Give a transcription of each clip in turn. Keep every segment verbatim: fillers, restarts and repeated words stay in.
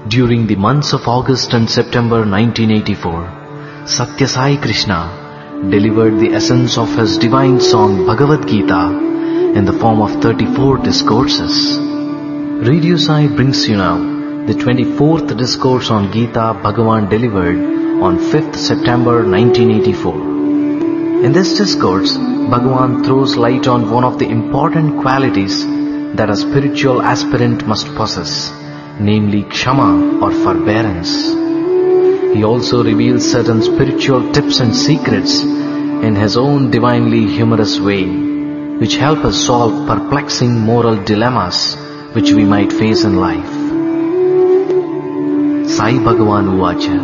During the months of August and September nineteen eighty-four, Satya Sai Krishna delivered the essence of his divine song Bhagavad Gita in the form of thirty-four discourses. Radio Sai brings you now the twenty-fourth discourse on Gita Bhagavan delivered on fifth September nineteen eighty-four. In this discourse, Bhagavan throws light on one of the important qualities that a spiritual aspirant must possess, namely Kshama or forbearance. He also reveals certain spiritual tips and secrets in his own divinely humorous way, which help us solve perplexing moral dilemmas which we might face in life. Sai Bhagavan Uvacha.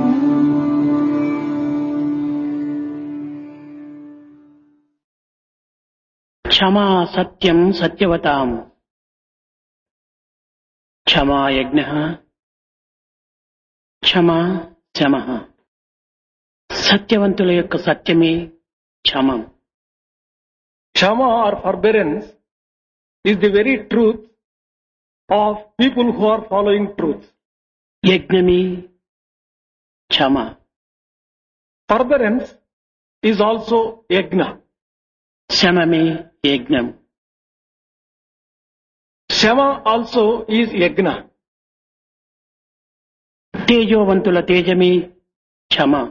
Kshama satyam satyavatam. Kshama yajnaha. Kshama shamaha. Satyavantula yokka satyame kshamam. Kshama or forbearance is the very truth of people who are following truth. Yajnami kshama. Forbearance is also yajna. Shamame yajnam. Shama also is yajna. Tejovantula tejame kshama.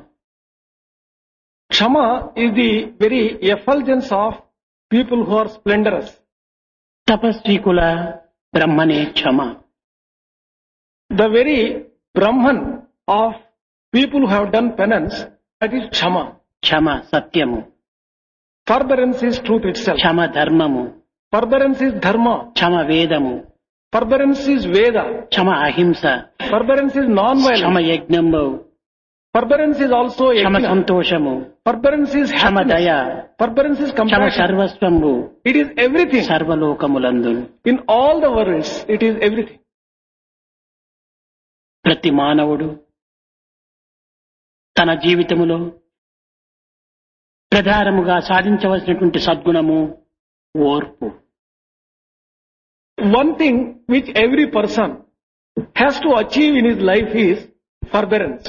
Kshama is the very effulgence of people who are splendorous. Tapasvikula brahmane kshama. The very Brahman of people who have done penance, that is Kshama. Kshama satyamu. Forbearance is truth itself. Kshama dharmamu. Forbearance is dharma. Kshama vedamu. Forbearance is Veda. Kshama ahimsa. Forbearance is non-violence. Kshama yajnammu. Forbearance is also Kshama yajna. santoshamu. Forbearance is Kshama happiness. daya. Forbearance is Kshama compassion. sarvasvambu. It is everything. Sarvalokamulandu. In all the worlds, it is everything. ప్రతి మానవుడు తన జీవితములో ప్రధానముగా సాధించవలసినటువంటి సద్గుణము ఓర్పు. One thing which every person has to achieve in his life is forbearance.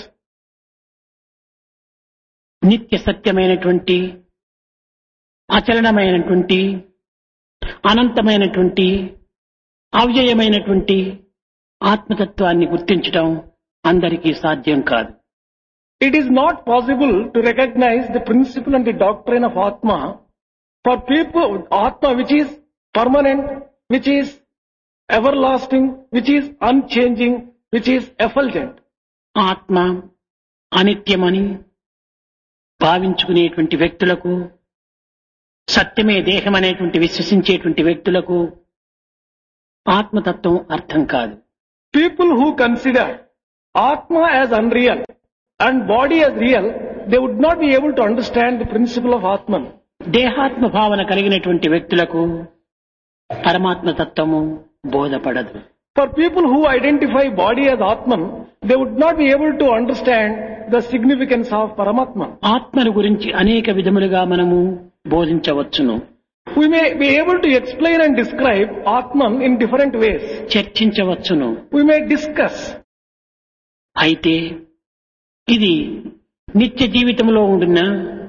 నిత్య సత్యమైనటువంటి అచలనమైనటువంటి అనంతమైనటువంటి అవ్యయమైనటువంటి ఆత్మతత్వాన్ని గుర్తించడం అందరికీ సాధ్యం కాదు. It is not possible to recognize the principle and the doctrine of Atma for people, Atma which is permanent, which is everlasting, which is unchanging, which is effulgent. ఆత్మ అనిత్యమని భావించుకునేటువంటి వ్యక్తులకు, సత్యమే దేహం అనేటువంటి విశ్వసించేటువంటి వ్యక్తులకు ఆత్మతత్వం అర్థం కాదు. People who consider Atma as unreal and body as real, they would not be able to understand the principle of Atman. దేహాత్మ భావన కలిగినటువంటి వ్యక్తులకు పరమాత్మ తత్వము బోధపడదు. For people who identify body as Atman, they would not be able to understand the significance of Paramatman. ఆత్మను గురించి అనేక విధములుగా మనము బోధించవచ్చును. We may be able to explain and describe Atman in different ways. చర్చించవచ్చును. We may discuss. అయితే ఇది నిత్య జీవితంలో ఉండిన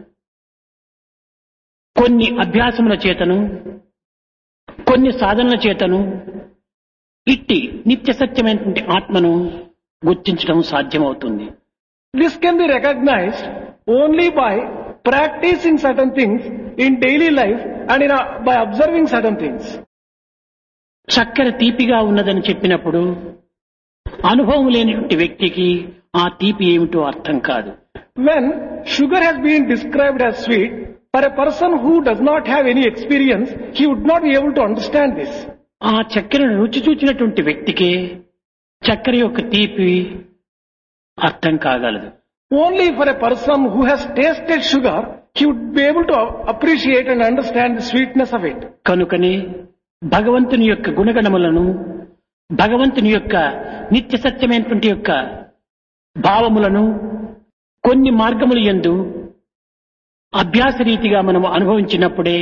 కొన్ని అభ్యాసముల చేతను, కొన్ని సాధనల చేతను ఇట్టి నిత్య సత్యమైనటువంటి ఆత్మను గుర్తించడం సాధ్యమవుతుంది. This can be recognized only by practicing certain things in daily life and in a, by observing certain things. చక్కెర తీపిగా ఉన్నదని చెప్పినప్పుడు అనుభవం లేనిటువంటి వ్యక్తికి ఆ తీపి ఏమిటో అర్థం కాదు. When sugar has been described as sweet, for a person who does not have any experience, he would not be able to understand this. ఆ చక్కెరను రుచి చూచినటువంటి వ్యక్తికే చక్కెర యొక్క తీపి అర్థం కాగలదు. Only for a person who has tasted sugar, he would be able to appreciate and understand the sweetness of it. కనుకనే భగవంతుని యొక్క గుణగణములను, భగవంతుని యొక్క నిత్య సత్యమైనటువంటి యొక్క భావములను కొన్ని మార్గములు యందు అభ్యాస రీతిగా మనము అనుభవించినప్పుడే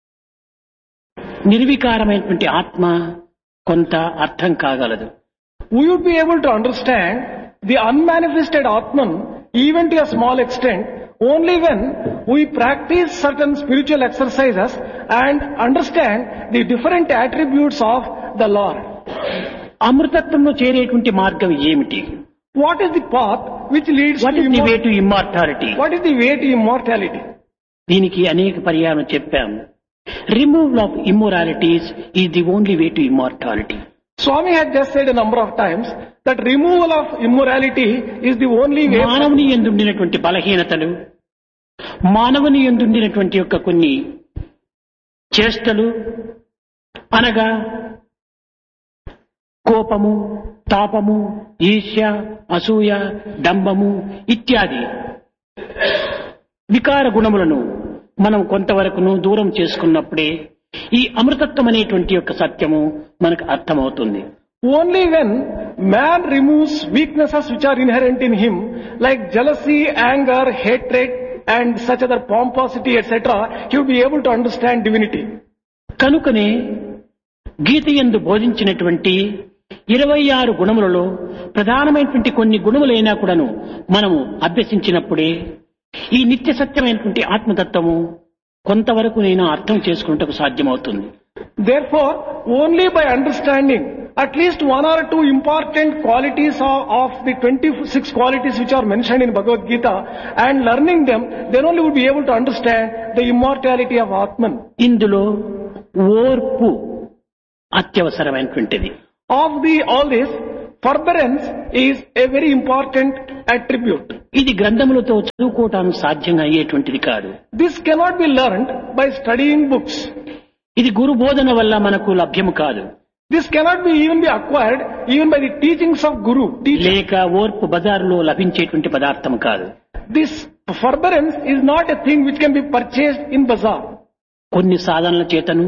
నిర్వికారమైనటువంటి ఆత్మ కొంత అర్థం కాగలదు. we would be able to understand the unmanifested Atman even to a small extent only when we practice certain spiritual exercises and understand the different attributes of the Lord. అమృతత్వంలో చేరేటువంటి మార్గం ఏమిటి? What is the path which leads what to is the way immortality? To immortality? What is the way to immortality? దీనికి అనేక పర్యాయం చెప్పాము. Removal of immoralities is the only way to immortality. Swami had just said a number of times that removal of immorality is the only way. మానవుని యందుండినటువంటి బలహీనతలు, మానవుని యందుండినటువంటి యొక్క కొన్ని చేష్టలు అనగా కోపము, తాపము, ఈర్ష్య, అసూయ, డంబము ఇత్యాది వికార గుణములను మనం కొంతవరకును దూరం చేసుకున్నప్పుడే ఈ అమృతత్వం అనేటువంటి యొక్క సత్యము మనకు అర్థమవుతుంది. Only when man removes weaknesses which are inherent in him, like jealousy, anger, hatred, and such other pomposity, et cetera, he will be able to understand divinity. కనుకనే గీత యందు బోధించినటువంటి ఇరవై ఆరు గుణములలో ప్రధానమైనటువంటి కొన్ని గుణములైనా కూడాను మనము అభ్యసించినప్పుడే ఈ నిత్య సత్యమైనటువంటి ఆత్మతత్వము కొంతవరకు నేను అర్థం చేసుకున్నటకు సాధ్యమవుతుంది. Therefore, only by understanding at least one or two important qualities of, of the twenty-six qualities which are mentioned in Bhagavad Gita and learning them, then only we will be able to understand the immortality of Atman. ఇందులో ఓర్పు అత్యవసరమైనటువంటిది. Of the all this, forbearance is a very important attribute. ఇది గ్రంథములతో చదువుకోవటానికి సాధ్యంగా అయ్యేటువంటిది కాదు. This cannot be learned by studying books. ఇది గురు బోధన వల్ల మనకు లభ్యము కాదు. This cannot be even be acquired even by the teachings of Guru. Teacher. లేక ఓర్పు బజారులో లభించేటువంటి పదార్థం కాదు. This forbearance is not a thing which can be purchased in bazaar. కొన్ని సాధనల చేతను,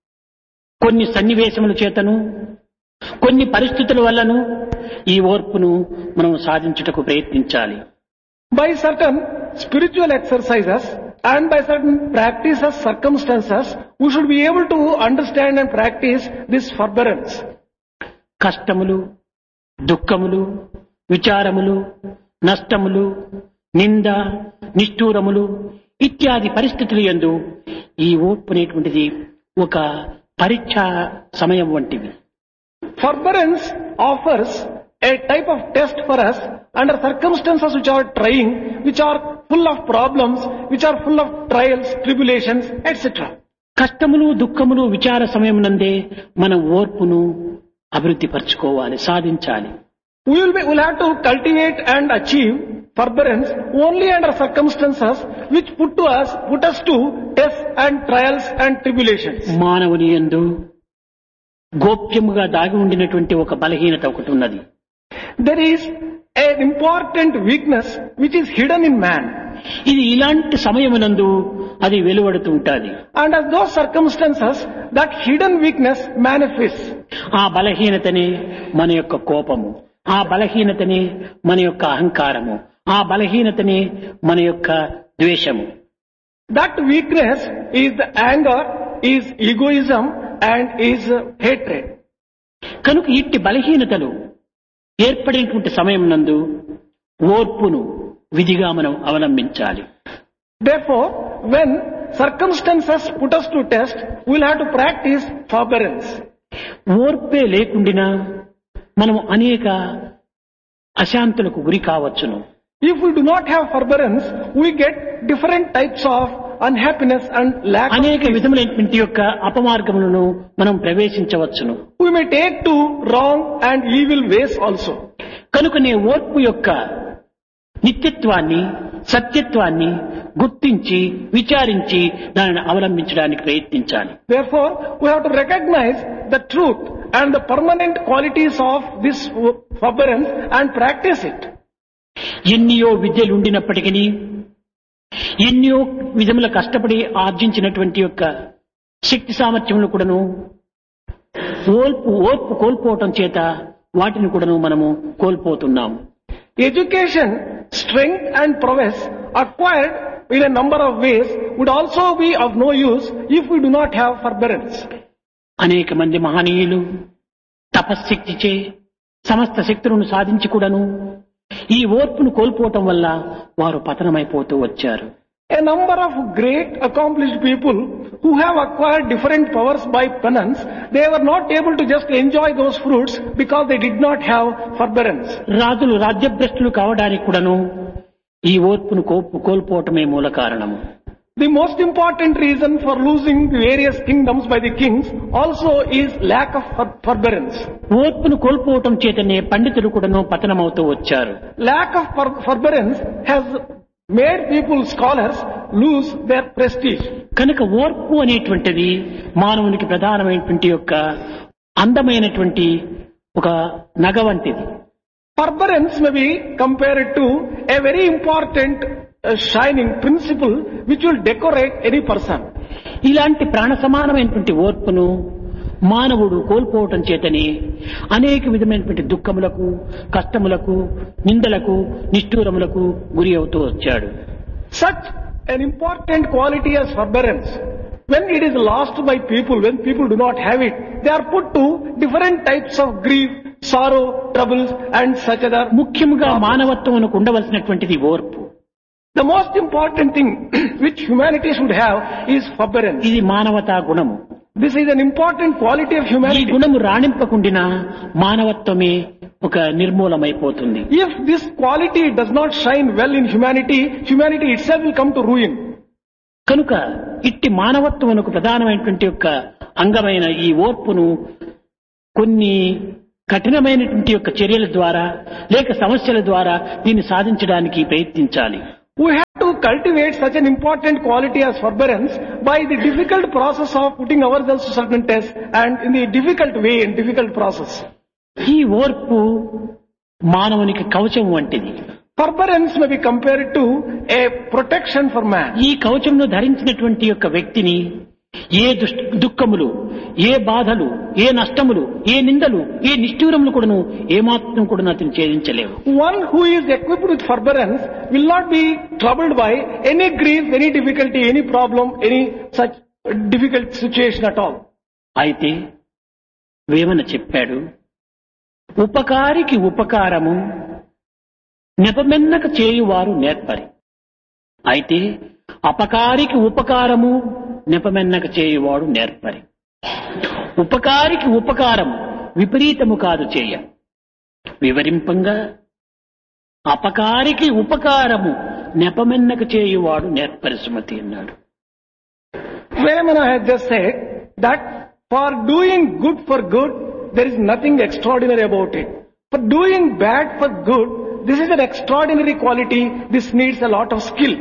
కొన్ని సన్నివేశముల చేతను, కొన్ని పరిస్థితుల వల్లను ఈ ఓర్పును మనం సాధించుటకు ప్రయత్నించాలి. By certain spiritual exercises and by certain practices, circumstances, we should be able to understand and practice this forbearance. కష్టములు, దుఃఖములు, విచారములు, నష్టములు, నింద, నిష్ఠూరములు ఇత్యాది పరిస్థితులు యందు ఈ ఓర్పు అనేటువంటిది ఒక పరీక్షా సమయం వంటివి. Forbearance offers a type of test for us under circumstances which are trying, which are full of problems, which are full of trials, tribulations, et cetera. కష్టములు, దుఃఖములు, విచార సమయం నందే మనం ఓర్పును అభివృద్ధి పరచుకోవాలి, సాధించాలి. We will be, we'll have to cultivate and achieve forbearance only under circumstances which put to us, put us to tests and trials and tribulations. మానవుని యందు గోప్యముగా దాగి ఉండినటువంటి ఒక బలహీనత ఒకటి ఉన్నది. There is an important weakness which is hidden in man. ఇది ఇలాంటి సమయమునందు అది వెలువడుతూ ఉంటుంది. And as those circumstances, that hidden weakness manifests. ఆ బలహీనతనే మన యొక్క కోపము, ఆ బలహీనతనే మన యొక్క అహంకారము, ఆ బలహీనతనే మన యొక్క ద్వేషము. That weakness is the anger, is egoism and is hatred. కనుక ఇట్టి బలహీనతలు ఏర్పడినటువంటి సమయం నందు ఓర్పును విధిగా మనం అవలంబించాలి. Therefore, when circumstances put us to test, we will have to practice forbearance. ఓర్పే లేకుండినా మనం అనేక అశాంతులకు గురి కావచ్చును. If we do not have forbearance, we get different types of unhappiness and lack of అనేక peace. విధములైనటువంటి యొక్క అపమార్గములను మనం ప్రవేశించవచ్చును. We may take to wrong and evil ways also. కనుకనే ఓర్పు యొక్క నిత్యత్వాన్ని, సత్యత్వాన్ని గుర్తించి విచారించి దానిని అవలంబించడానికి ప్రయత్నించాలి. Therefore, we have to recognize the truth and the permanent qualities of this forbearance and practice it. ఎన్నియో విద్యలు ఉండినప్పటికీ, ఎన్నో విధముల కష్టపడి ఆర్జించినటువంటి యొక్క శక్తి సామర్థ్యములు కూడాను ఓర్పు ఓర్పు కోల్పోవటం చేత వాటిని కూడాను మనము కోల్పోతున్నాము. Education, strength and prowess acquired in a number of ways would also be of no use if we do not have forbearance. అనేక మంది మహనీయులు తపశ్శక్తిచే సమస్త శక్తులను సాధించి కూడాను ఈ ఓర్పును కోల్పోవటం వల్ల వారు పతనమైపోతూ వచ్చారు. A number of great accomplished people who have acquired different powers by penance, they were not able to just enjoy those fruits because they did not have forbearance. రాజులు రాజ్యభ్రష్టులు కావడానికి కూడాను ఈ ఓర్పును కోల్పు కోల్పోవటమే మూల కారణము. The most important reason for losing the various kingdoms by the kings also is lack of for- forbearance. ఓర్పును కోల్పోవటం చేతనే పండితులు కూడాను పతనమవుతూ వచ్చారు. Lack of for- forbearance has made people, scholars, lose their prestige. కనుక ఓర్పు అనేటువంటిది మానవునికి ప్రధానమైనటువంటి యొక్క అందమైనటువంటి ఒక నగ వంటిది. Forbearance may be compared to a very important uh, shining principle which will decorate any person. ఇలాంటి ప్రాణ సమానమైనటువంటి ఓర్పును మానవుడు కోల్పోవటం చేతనే అనేక విధమైనటువంటి దుఃఖములకు, కష్టములకు, నిందలకు, నిష్ఠూరములకు గురి అవుతూ వచ్చాడు. Such an important quality as forbearance, when it is lost by people, when people do not have it, they are put to different types of grief, sorrow, troubles and such other. ముఖ్యముగా మానవత్వమునకు ఉండవలసినటువంటిది ఓర్పు. The most important thing which humanity should have is forbearance. ఇది మానవతా గుణము. This is an important quality of ఈ humanity. గుణము రాణింపకుండినా మానవత్వమే ఒక నిర్మూలమైపోతుంది. If this quality does not shine well in humanity, humanity itself will come to ruin. కనుక ఇట్టి మానవత్వమునకు ప్రధానమైనటువంటి యొక్క అంగమైన ఈ ఓర్పును కొన్ని కఠినమైనటువంటి యొక్క చర్యల ద్వారా లేక సమస్యల ద్వారా దీన్ని సాధించడానికి ప్రయత్నించాలి. We have to cultivate such an important quality as forbearance by the difficult process of putting ourselves to certain tests and in the difficult way and difficult process. ఈ ఓర్పు మానవునికి కవచం వంటిది. Forbearance may be compared to a protection for man. ఈ కవచంను ధరించినటువంటి యొక్క వ్యక్తిని ఏ దుష్- దుఃఖములు, ఏ బాధలు, ఏ నష్టములు, ఏ నిందలు, ఏ నిష్ఠూరములు కూడాను ఏమాత్రం కూడా అతను ఛేదించలేవు. One who is equipped with forbearance will not be troubled by any grief, any difficulty, any problem, any such difficult situation at all. అయితే వేమన చెప్పాడు, ఉపకారికి ఉపకారము నెపమెన్నక చేయువారు నేర్పరి. అయితే అపకారికి ఉపకారము నెపమెన్నక చేయువాడు నేర్పరి. ఉపకారికి ఉపకారం విపరీతము కాదు చేయ వివరింపంగా, అపకారికి ఉపకారము నెపమెన్నక చేయువాడు నేర్పరి సుమతి అన్నాడు. Vemana has just said that for doing good for good, there is nothing extraordinary about it. For doing bad for good, this is an extraordinary quality. This needs a lot of skill.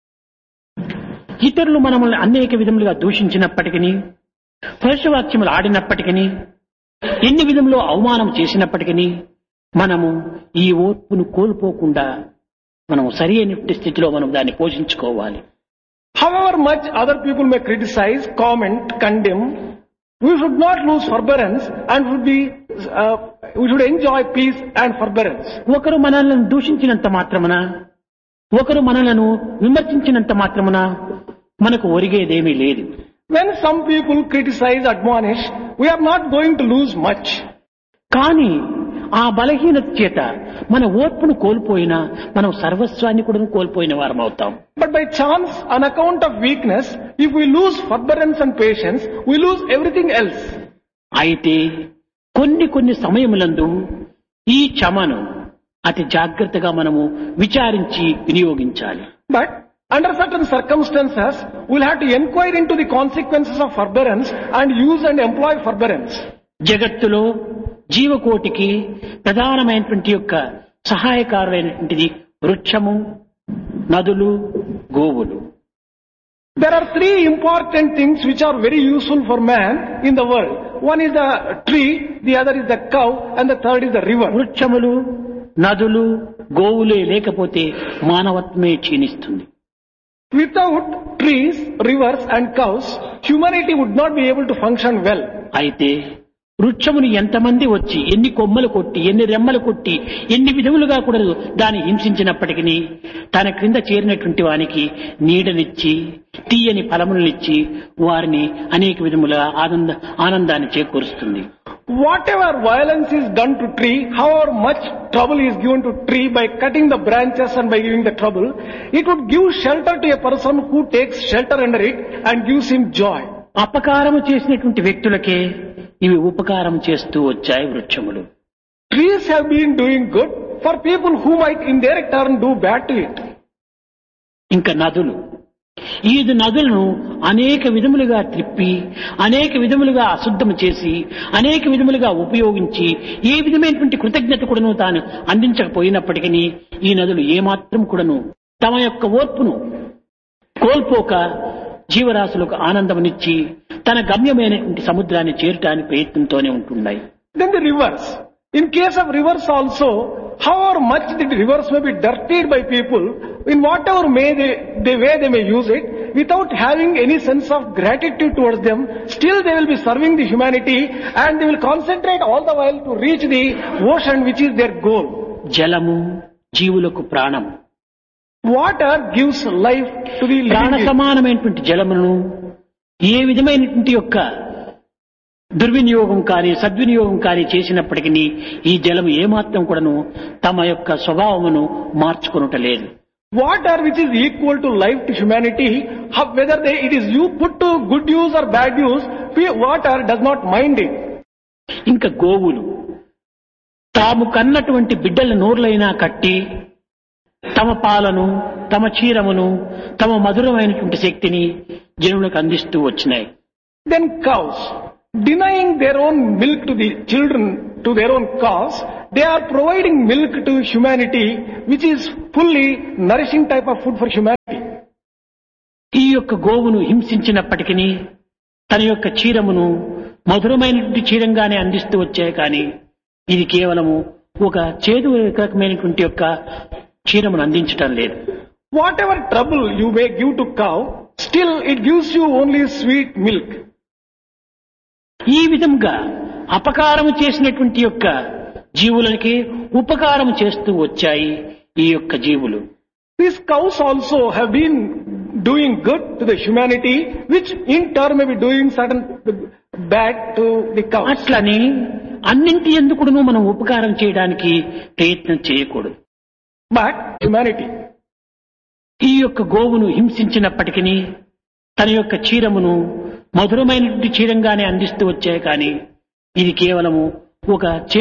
ఇతరులు మనల్ని అనేక విధములుగా దూషించినప్పటికీ, పరుషవాక్యములు ఆడినప్పటికీ, ఎన్ని విధములో అవమానం చేసినప్పటికీ మనము ఈ ఓర్పును కోల్పోకుండా మనం సరి అయిన స్థితిలో మనం దాన్ని పోషించుకోవాలి. However much other people may criticize, comment, condemn, we should not lose forbearance and should be, uh, we should enjoy peace and forbearance. ఒకరు మనల్ని దూషించినంత మాత్రమున, ఒకరు మనలను విమర్శించినంత మాత్రమున మనకు ఒరిగేదేమీ లేదు. When some people criticize, admonish, we are not going to lose much. కానీ ఆ బలహీనత చేత మన ఓర్పును కోల్పోయినా మనం సర్వస్వాన్ని కూడా కోల్పోయిన వారం అవుతాం. But by chance, on account of weakness, if we lose forbearance and patience, we lose everything else. అయితే కొన్ని కొన్ని సమయములందు ఈ క్షమను అతి జాగ్రత్తగా మనము విచారించి వినియోగించాలి. But under certain circumstances, we'll have to inquire into the consequences of forbearance and use and employ forbearance. జగత్తులో జీవకోటికి ప్రధానమైనటువంటి యొక్క సహాయకారులైనటువంటిది వృక్షము, నదులు, గోవులు. There are three important things which are very useful for man in the world. One is the tree, the other is the cow, and the third is the river. వృక్షములు, నదులు, గోవులే లేకపోతే మానవత్వమే క్షీణిస్తుంది. Without trees, rivers and cows, humanity would not be able to function well. అయితే వృక్షముని ఎంతమంది వచ్చి ఎన్ని కొమ్మలు కొట్టి ఎన్ని రెమ్మలు కొట్టి ఎన్ని విధములుగా కూడా దాన్ని హింసించినప్పటికీ తన క్రింద చేరినటువంటి వానికి నీడనిచ్చి తీయని ఫలములనిచ్చి వారిని అనేక విధముల ఆనంద ఆనందాన్ని చేకూరుస్తుంది. Whatever violence is done to tree, however much trouble is given to tree by cutting the branches and by giving the trouble, it would give shelter to a person who takes shelter under it and gives him joy. అపకారము చేసినటువంటి వ్యక్తులకే ఇవి ఉపకారం చేస్తూ వచ్చాయి వృక్షములు. Trees have been doing good for people who might in their turn do bad to it. ఇంకా నదులు, ఈ నదులను అనేక విధములుగా త్రిప్పి అనేక విధములుగా అశుద్ధము చేసి అనేక విధములుగా ఉపయోగించి ఏ విధమైనటువంటి కృతజ్ఞత కూడాను తాను అందించకపోయినప్పటికీ ఈ నదులు ఏమాత్రం కూడాను తమ యొక్క ఓర్పును కోల్పోక జీవరాశులకు ఆనందమునిచ్చి తన గమ్యమైనటువంటి సముద్రాన్ని చేరటానికి ప్రయత్నంతోనే ఉంటున్నాయి. Then the rivers. In case of rivers also, however much the rivers may be dirtied by people, in whatever may they, the way they may use it, without having any sense of gratitude towards them, still they will be serving the humanity and they will concentrate all the while to reach the ocean which is their goal. జలము జీవులకు ప్రాణము. Water gives life to the ప్రాణ living. సమానమైనటువంటి జలమును ఏ విధమైనటువంటి యొక్క దుర్వినియోగం కానీ సద్వినియోగం కానీ చేసినప్పటికీ ఈ జలం ఏమాత్రం కూడాను తమ యొక్క స్వభావమును మార్చుకొనుటలేదు. Water which is equal to life to humanity, how- whether they, it is you put to good use or bad use, water does not mind it. ఇంకా గోవులు తాము కన్నటువంటి బిడ్డల నోర్లైనా కట్టి తమ పాలను తమ క్షీరమును తమ మధురమైనటువంటి శక్తిని జనులకు అందిస్తూ వచ్చినాయి. Then cows, denying their own milk to the children, to their own cows, they are providing milk to humanity, which is fully nourishing type of food for humanity. ఈ యొక్క గోవును హింసించినప్పటికీ తన యొక్క క్షీరమును మధురమైనటువంటి క్షీరంగానే అందిస్తూ వచ్చాయి. కానీ ఇది కేవలము ఒక చేదు రకమైనటువంటి యొక్క క్షీరమును అందించటం లేదు. Whatever trouble you may give to cow, still it gives you only sweet milk. ఈ విధంగా అపకారము చేసినటువంటి యొక్క జీవులకి ఉపకారం చేస్తూ వచ్చాయి ఈ యొక్క జీవులు. These cows also have been doing good to the humanity, which in turn may be doing certain bad to the cows. అట్లని అన్నింటి ఎందుకును మనం ఉపకారం చేయడానికి ప్రయత్నం చేయకూడదు. But humanity, ఈ యొక్క గోవును హింసించినప్పటికీ తన యొక్క క్షీరమును మధురమైనటువంటి క్షీరంగానే అందిస్తూ వచ్చాయి. కానీ ఇది కేవలము ఒక